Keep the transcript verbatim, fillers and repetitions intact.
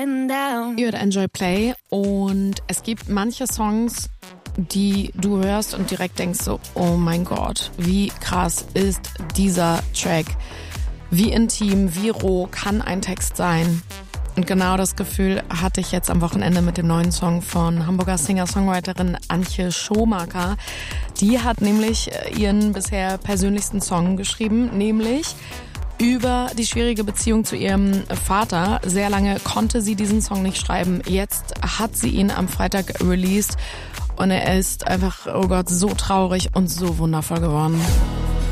getting down. Ihr hört Enjoy Play und es gibt manche Songs, die du hörst und direkt denkst so, oh mein Gott, wie krass ist dieser Track? Wie intim, wie roh kann ein Text sein? Und genau das Gefühl hatte ich jetzt am Wochenende mit dem neuen Song von Hamburger Singer-Songwriterin Antje Schomaker. Die hat nämlich ihren bisher persönlichsten Song geschrieben, nämlich über die schwierige Beziehung zu ihrem Vater. Sehr lange konnte sie diesen Song nicht schreiben. Jetzt hat sie ihn am Freitag released und er ist einfach, oh Gott, so traurig und so wundervoll geworden.